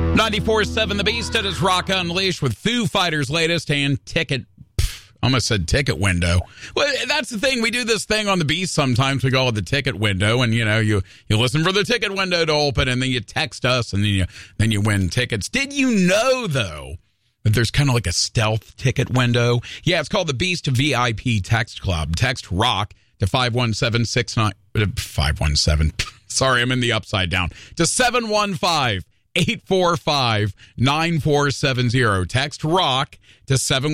94.7 The Beast. It is Rock Unleashed with Foo Fighters' latest and ticket. Almost said ticket window. Well, that's the thing. We do this thing on the Beast sometimes. We call it the ticket window, and you listen for the ticket window to open, and then you text us, and then you win tickets. Did you know though that there's kind of like a stealth ticket window? Yeah, it's called the Beast VIP Text Club. Text ROCK to 517. Sorry, I'm in the upside down. To 715-845-9470. Text ROCK to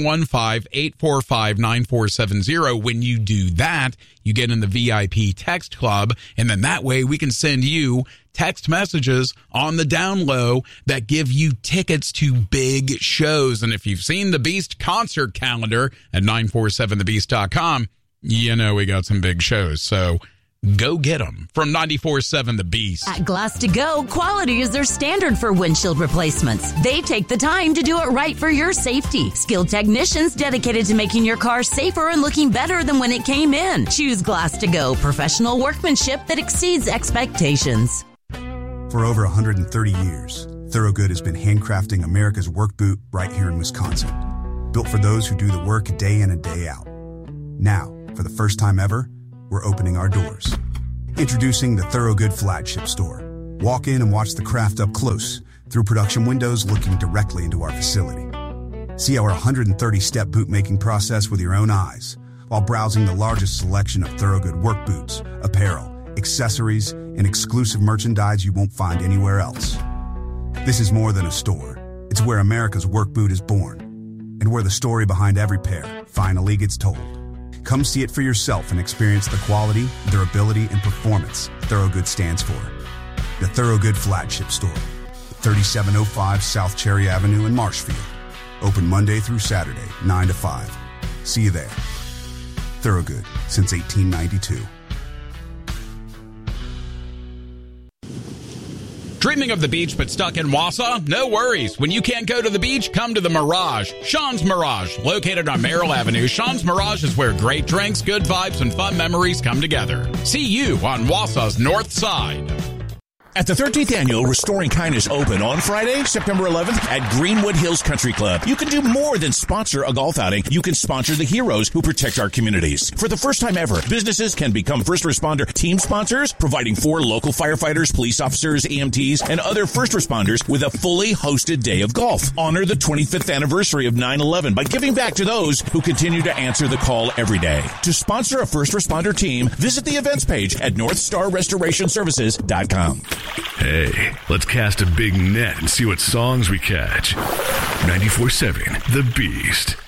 715-845-9470. When you do that, you get in the VIP text club, and then that way we can send you text messages on the down low that give you tickets to big shows. And if you've seen the Beast concert calendar at 947thebeast.com, you know we got some big shows. So go get them from 94.7 The Beast. At Glass to Go, quality is their standard for windshield replacements. They take the time to do it right for your safety. Skilled technicians dedicated to making your car safer and looking better than when it came in. Choose Glass to Go, professional workmanship that exceeds expectations. For over 130 years, Thorogood has been handcrafting America's work boot right here in Wisconsin. Built for those who do the work day in and day out. Now, for the first time ever, we're opening our doors. Introducing the Thorogood Flagship Store. Walk in and watch the craft up close through production windows looking directly into our facility. See our 130-step boot-making process with your own eyes while browsing the largest selection of Thorogood work boots, apparel, accessories, and exclusive merchandise you won't find anywhere else. This is more than a store. It's where America's work boot is born and where the story behind every pair finally gets told. Come see it for yourself and experience the quality, durability, and performance Thorogood stands for. The Thorogood Flagship Store, 3705 South Cherry Avenue in Marshfield. Open Monday through Saturday, 9 to 5. See you there. Thorogood, since 1892. Dreaming of the beach but stuck in Wausau? No worries. When you can't go to the beach, come to the Mirage. Sean's Mirage. Located on Merrill Avenue, Sean's Mirage is where great drinks, good vibes, and fun memories come together. See you on Wausau's north side. At the 13th Annual Restoring Kindness Open on Friday, September 11th at Greenwood Hills Country Club, you can do more than sponsor a golf outing. You can sponsor the heroes who protect our communities. For the first time ever, businesses can become first responder team sponsors, providing 4 local firefighters, police officers, EMTs, and other first responders with a fully hosted day of golf. Honor the 25th anniversary of 9/11 by giving back to those who continue to answer the call every day. To sponsor a first responder team, visit the events page at NorthstarRestorationServices.com. Hey, let's cast a big net and see what songs we catch. 94.7 The Beast.